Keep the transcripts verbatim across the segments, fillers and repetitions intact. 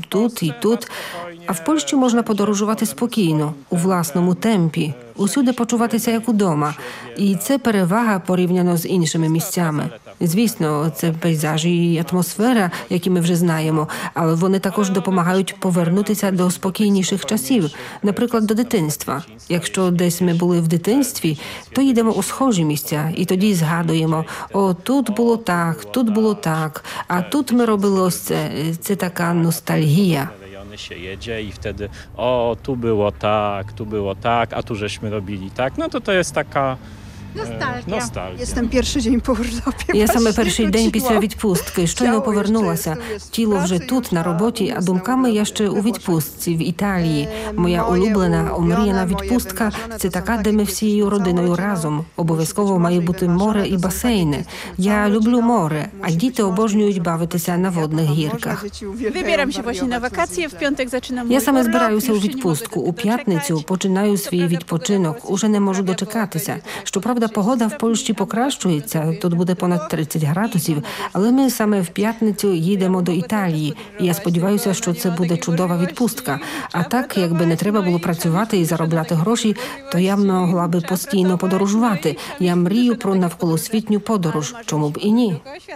тут і тут. А в Польщі можна подорожувати спокійно, у власному темпі, усюди почуватися як удома. І це перевага порівняно з іншими місцями. Звісно, це пейзажі і атмосфера, які ми вже знаємо, але вони також допомагають повернутися до спокійніших часів, наприклад, до дитинства. Якщо десь ми були в дитинстві, то їдемо у схожі місця і тоді згадуємо: о, тут було так, тут було так, а тут ми робили ось це. Це така ностальгія. Się jedzie i wtedy o, tu było tak, tu było tak, a tu żeśmy robili tak. No to to jest taka Nostalgia. nostalgia. Jestem перший день по urlopie. Я саме перший день після відпустки. Щойно повернулася. Тіло вже тут, на роботі, а думками я ще у відпустці в Італії. Моя улюблена, омріяна відпустка – це така, де ми всією родиною разом. Обов'язково має бути море і басейни. Я люблю море, а діти обожнюють бавитися на водних гірках. Wybieram się właśnie na wakacje, w piątek zaczynam. Я саме збираюся у відпустку. У п'ятницю починаю свій відпочинок. Уже не можу дочекатися. Щоправда, погода в Польщі покращується, тут буде понад тридцять градусів, але ми саме в п'ятницю їдемо до Італії, і я сподіваюся, що це буде чудова відпустка. А так, якби не треба було працювати і заробляти гроші, то я могла би постійно подорожувати. Я мрію про навколосвітню подорож, чому б і ні.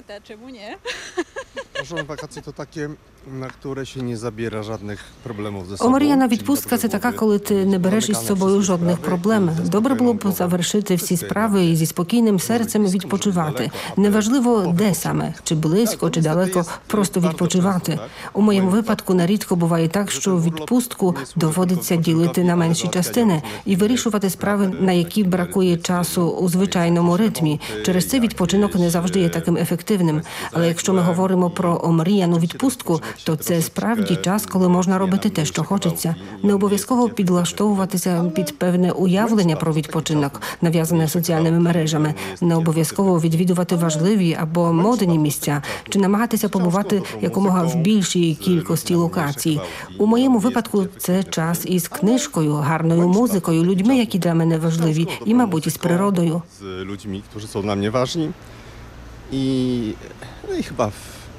Wakacje to takie, na które się nie zabiera żadnych problemów ze sobą. Омріяна відпустка – це така, коли ти не береш із собою жодних проблем. Добре було б завершити всі справи і зі спокійним серцем відпочивати. Неважливо, де саме, чи близько, чи далеко, просто відпочивати. У моєму випадку нерідко буває так, що відпустку доводиться ділити на менші частини і вирішувати справи, на які бракує часу у звичайному ритмі. Через це відпочинок не завжди є таким ефективним. Але якщо ми говоримо про омріяну відпустку, то це справді час, коли можна робити те, що хочеться. Не обов'язково підлаштовуватися під певне уявлення про відпочинок, нав'язане соціальними мережами. Не обов'язково відвідувати важливі або модні місця, чи намагатися побувати якомога в більшій кількості локацій. У моєму випадку це час із книжкою, гарною музикою, людьми, які для мене важливі, і, мабуть, із природою. З людьми, які są dla mnie ważni. I, no i chyba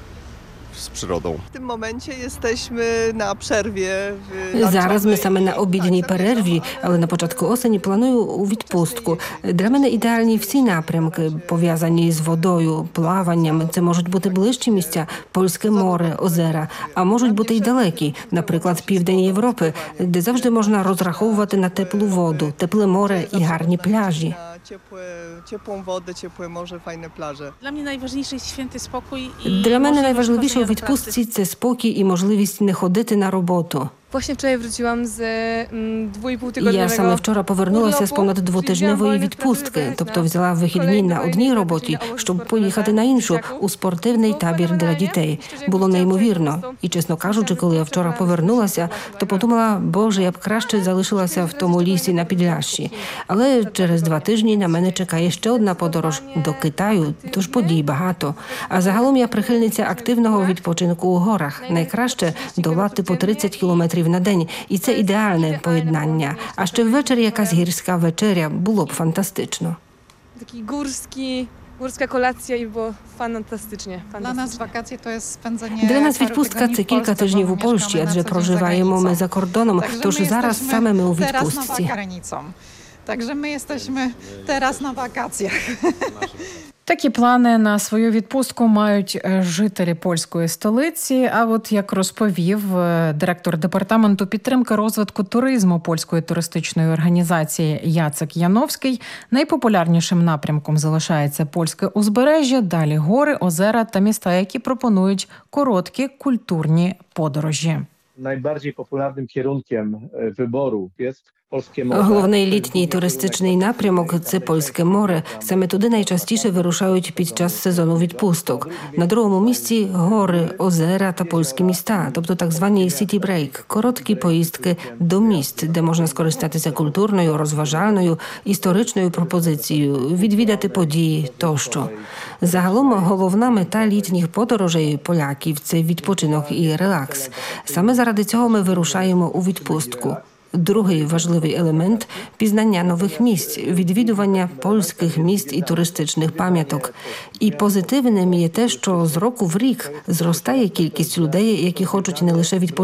z przyrodą. W tym momencie jesteśmy na przerwie. Зараз ми саме на обідній перерві, але на початку осені планую у відпустку. Для мене ідеальні всі напрямки, пов'язані з водою, плаванням. Це можуть бути ближчі місця, Польське море, озера, а можуть бути й далекі, наприклад, південь Європи, де завжди можна розраховувати на теплу воду, тепле море і гарні пляжі. Ciepłą wodę, ciepłe morze, fajne plaże. Dla mnie najważniejszy jest święty spokój i Для мене найважливіше у відпустці – це спокій і можливість не ходити на роботу. Właśnie wczoraj wróciłam z dwójpółtygodniowego Я саме вчора повернулася з понад двотижневої відпустки, тобто взяла вихідні на одній роботі, щоб поїхати на іншу, у спортивний табір для дітей. Було неймовірно. І, чесно кажучи, коли я вчора повернулася, то подумала, боже, я б краще залишилася в тому лісі на Підляшші. Але через два тижні на мене чекає ще одна подорож до Китаю, тож подій багато. А загалом я прихильниця активного відпочинку у горах. Найкраще долати по тридцять кілометрів на день. І це ідеальне поєднання. А ще ввечері якась гірська вечеря. Було б фантастично. Taki górski, górska kolacja i było fantastycznie. Dla nas wakacje to jest spędzenie Для нас paru відпустка tygodni – це w кілька Polsce, тижнів bo у Польщі, mieszkamy na адже co dzień za проживаємо ми granicą. за кордоном, Także тож my зараз jesteśmy саме ми у teraz na відпустці. granicą. Także my jesteśmy teraz na wakacjach. Такі плани на свою відпустку мають жителі польської столиці. А от як розповів директор департаменту підтримки розвитку туризму польської туристичної організації Яцек Яновський, найпопулярнішим напрямком залишається польське узбережжя, далі гори, озера та міста, які пропонують короткі культурні подорожі. Najbardziej popularnym kierunkiem wyboru jest Polskie Morze. Головний літній туристичний напрямок – це Польське море. Саме туди найчастіше вирушають під час сезону відпусток. На другому місці – гори, озера та польські міста, тобто так звані «City Break» – короткі поїздки до міст, де можна скористатися культурною, розважальною, історичною пропозицією, відвідати події тощо. Загалом головна мета літніх подорожей поляків – це відпочинок і релакс. Саме заради цього ми вирушаємо у відпустку. Другий важливий елемент – пізнання нових місць, відвідування польських міст і туристичних пам'яток. І позитивним є те, що з року в рік зростає кількість людей, які хочуть не лише відпочити,